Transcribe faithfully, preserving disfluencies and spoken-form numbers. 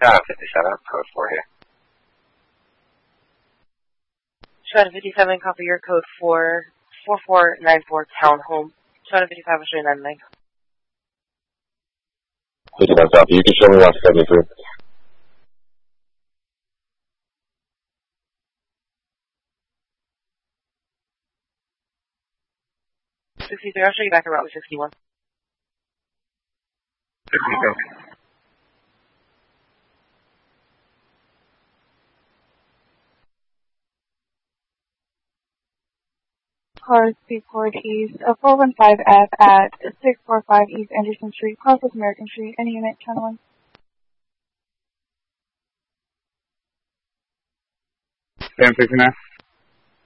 Shadow fifty-seven, code four here. Shadow fifty-seven, copy your code for four four nine four Townhome. Shadow fifty-five, I'll show you nine nine. fifty-one copy. You can show me one seventy-three. sixty-three, I'll show you back around sixty-one. sixty-six. Car speed forward east, uh, four one five F at six four five East Anderson Street, Crosswest American Street, any unit, channel one. Sam sixty-nine.